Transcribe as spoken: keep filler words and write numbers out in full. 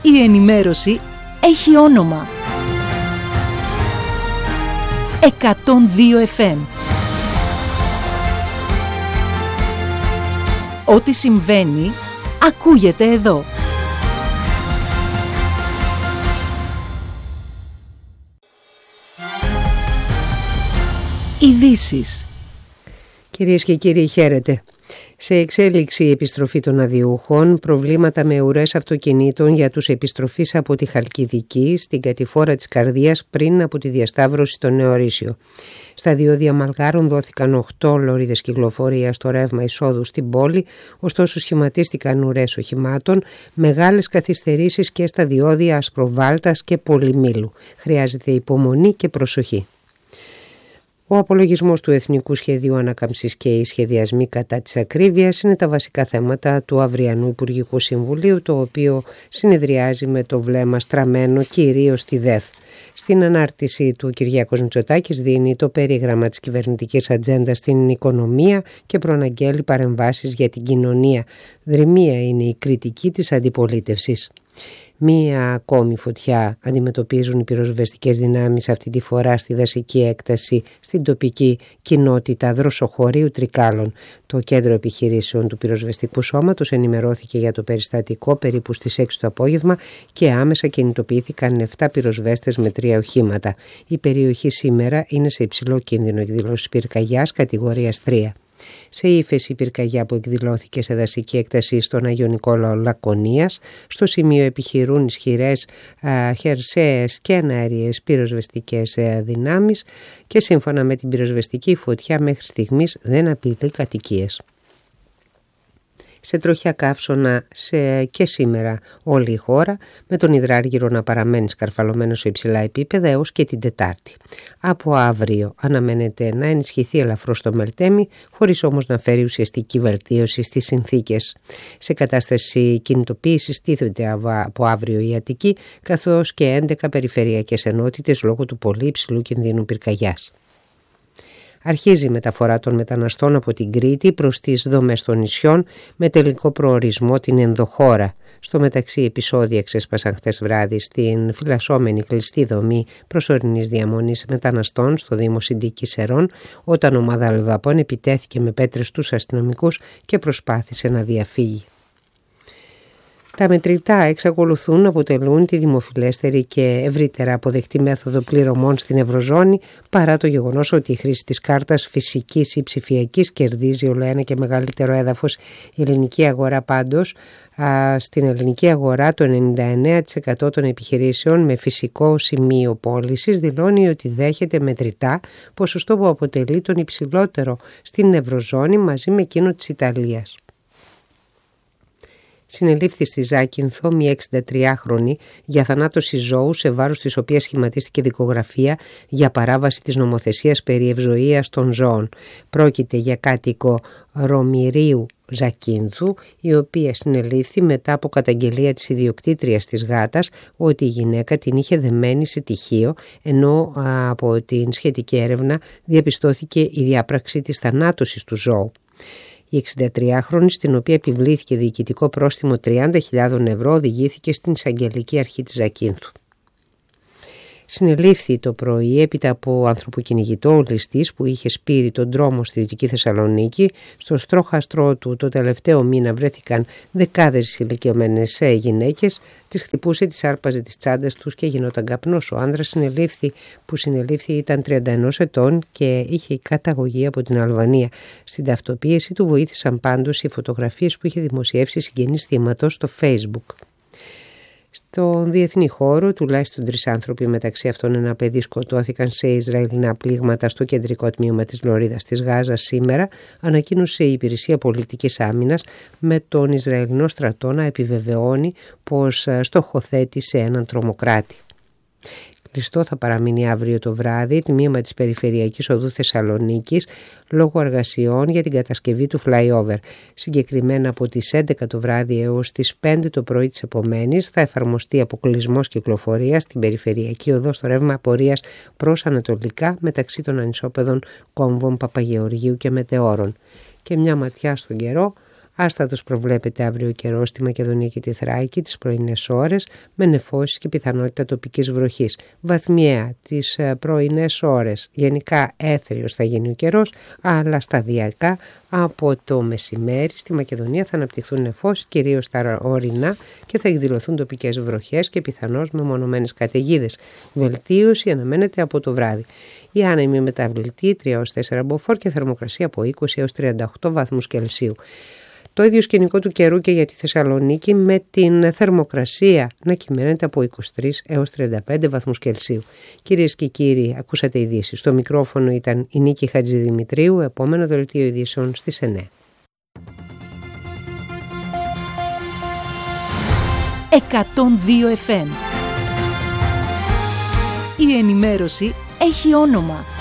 Η ενημέρωση έχει όνομα. εκατόν δύο εφ εμ. Ό,τι συμβαίνει, ακούγεται εδώ. Ειδήσεις. Κυρίες και κύριοι, χαίρετε. Σε εξέλιξη η επιστροφή των αδειούχων, προβλήματα με ουρές αυτοκινήτων για τους επιστροφείς από τη Χαλκιδική στην κατηφόρα της Καρδίας πριν από τη διασταύρωση στο Νέο Ρήσιο. Στα διόδια Μαλγάρων δόθηκαν οκτώ λωρίδες κυκλοφορίας στο ρεύμα εισόδου στην πόλη, ωστόσο σχηματίστηκαν ουρές οχημάτων, μεγάλες καθυστερήσεις και στα διόδια Ασπροβάλτας και Πολυμήλου. Χρειάζεται υπομονή και προσοχή. Ο απολογισμός του Εθνικού Σχεδίου Ανάκαμψης και οι σχεδιασμοί κατά της ακρίβειας είναι τα βασικά θέματα του αυριανού Υπουργικού Συμβουλίου, το οποίο συνεδριάζει με το βλέμμα στραμμένο κυρίως στη ΔΕΘ. Στην ανάρτηση του, Κυριάκος Μητσοτάκης δίνει το περίγραμμα της κυβερνητικής ατζέντας στην οικονομία και προαναγγέλει παρεμβάσεις για την κοινωνία. Δρυμία είναι η κριτική της αντιπολίτευσης. Μία ακόμη φωτιά αντιμετωπίζουν οι πυροσβεστικές δυνάμεις, αυτή τη φορά στη δασική έκταση στην τοπική κοινότητα Δροσοχωρίου Τρικάλων. Το κέντρο επιχειρήσεων του πυροσβεστικού σώματος ενημερώθηκε για το περιστατικό περίπου στις έξι το απόγευμα και άμεσα κινητοποιήθηκαν επτά πυροσβέστες με τρία οχήματα. Η περιοχή σήμερα είναι σε υψηλό κίνδυνο εκδηλώσεις πυρκαγιάς κατηγορίας τρία. Σε ύφεση η πυρκαγιά που εκδηλώθηκε σε δασική έκταση στον Άγιο Νικόλαο Λακωνίας. Στο σημείο επιχειρούν ισχυρές α, χερσαίες και εναέριες πυροσβεστικές α, δυνάμεις και σύμφωνα με την πυροσβεστική φωτιά μέχρι στιγμής δεν απειλεί κατοικίες. Σε τροχιά καύσωνα σε και σήμερα όλη η χώρα, με τον υδράργυρο να παραμένει σκαρφαλωμένο σε υψηλά επίπεδα έως και την Τετάρτη. Από αύριο αναμένεται να ενισχυθεί ελαφρώς το Μελτέμι, χωρίς όμως να φέρει ουσιαστική βελτίωση στις συνθήκες. Σε κατάσταση κινητοποίησης τίθεται από αύριο η Αττική, καθώς και έντεκα περιφερειακές ενότητες λόγω του πολύ υψηλού κινδύνου πυρκαγιάς. Αρχίζει η μεταφορά των μεταναστών από την Κρήτη προς τις δομές των νησιών με τελικό προορισμό την ενδοχώρα. Στο μεταξύ επεισόδια ξέσπασαν χθες βράδυ στην φυλασσόμενη κλειστή δομή προσωρινής διαμονής μεταναστών στο Δήμο Συντικής Σερών, όταν ομάδα αλλοδαπών επιτέθηκε με πέτρες στους αστυνομικούς και προσπάθησε να διαφύγει. Τα μετρητά εξακολουθούν να αποτελούν τη δημοφιλέστερη και ευρύτερα αποδεκτή μέθοδο πληρωμών στην Ευρωζώνη, παρά το γεγονός ότι η χρήση της κάρτας φυσικής ή ψηφιακής κερδίζει όλο ένα και μεγαλύτερο έδαφος. Η ελληνική αγορά πάντως, α, στην ελληνική αγορά το ενενήντα εννέα τοις εκατό των επιχειρήσεων με φυσικό σημείο πώλησης δηλώνει ότι δέχεται μετρητά, ποσοστό που αποτελεί τον υψηλότερο στην Ευρωζώνη μαζί με εκείνο της Ιταλίας. Συνελήφθη στη Ζάκυνθο μια εξηντατριάχρονη για θανάτωση ζώου σε βάρος της οποίας σχηματίστηκε δικογραφία για παράβαση της νομοθεσίας περί ευζοίας των ζώων. Πρόκειται για κάτοικο Ρωμηρίου Ζακίνθου, η οποία συνελήφθη μετά από καταγγελία της ιδιοκτήτριας της γάτας ότι η γυναίκα την είχε δεμένη σε τυχείο, ενώ από την σχετική έρευνα διαπιστώθηκε η διάπραξη της θανάτωσης του ζώου. Η εξηντατριάχρονη, στην οποία επιβλήθηκε διοικητικό πρόστιμο τριάντα χιλιάδες ευρώ, οδηγήθηκε στην εισαγγελική αρχή της Ζακίνθου. Συνελήφθη το πρωί έπειτα από ανθρωποκυνηγητό ο ληστής που είχε σπείρει τον δρόμο στη Δυτική Θεσσαλονίκη. Στο στρόχαστρό του το τελευταίο μήνα βρέθηκαν δεκάδες ηλικιωμένες γυναίκες, τις χτυπούσε, τις άρπαζε τις τσάντες τους και γινόταν καπνός. Ο άνδρας συνελήφθη, που συνελήφθη ήταν τριάντα ένα ετών και είχε καταγωγή από την Αλβανία. Στην ταυτοποίηση του βοήθησαν πάντως οι φωτογραφίες που είχε δημοσιεύσει συγγενής θύματος στο Facebook. Στον διεθνή χώρο, τουλάχιστον τρεις άνθρωποι, μεταξύ αυτών ένα παιδί, σκοτώθηκαν σε Ισραηλινά πλήγματα στο κεντρικό τμήμα της Λωρίδας της Γάζας σήμερα, ανακοίνωσε η Υπηρεσία Πολιτικής Άμυνας, με τον Ισραηλινό στρατό να επιβεβαιώνει πως στοχοθέτησε έναν τρομοκράτη. Κλειστό θα παραμείνει αύριο το βράδυ τμήμα της Περιφερειακής Οδού Θεσσαλονίκης λόγω εργασιών για την κατασκευή του flyover. Συγκεκριμένα από τις έντεκα το βράδυ έως τις πέντε το πρωί της επομένης θα εφαρμοστεί αποκλεισμός κυκλοφορίας στην Περιφερειακή Οδό στο ρεύμα πορείας προς ανατολικά μεταξύ των ανισόπεδων Κόμβων, Παπαγεωργίου και Μετεώρων. Και μια ματιά στον καιρό. Άστατος προβλέπεται αύριο καιρός στη Μακεδονία και τη Θράκη τις πρωινές ώρες, με νεφώσεις και πιθανότητα τοπικής βροχής. Βαθμιαία τις πρωινές ώρες, γενικά έθριος θα γίνει ο καιρός, αλλά σταδιακά από το μεσημέρι στη Μακεδονία θα αναπτυχθούν νεφώσεις, κυρίως στα ορεινά, και θα εκδηλωθούν τοπικές βροχές και πιθανώς μεμονωμένες καταιγίδες. Βελτίωση αναμένεται από το βράδυ. Η άνεμη μεταβλητή τρία έως τέσσερα μποφόρ και θερμοκρασία από είκοσι έως τριάντα οκτώ βαθμούς Κελσίου. Το ίδιο σκηνικό του καιρού και για τη Θεσσαλονίκη, με την θερμοκρασία να κυμαίνεται από είκοσι τρεις έως τριάντα πέντε βαθμούς Κελσίου. Κυρίες και κύριοι, ακούσατε ειδήσεις. Στο μικρόφωνο ήταν η Νίκη Χατζηδημητρίου. Επόμενο δελτίο ειδήσεων στις εννιά. εκατόν δύο εφ εμ. Η ενημέρωση έχει όνομα.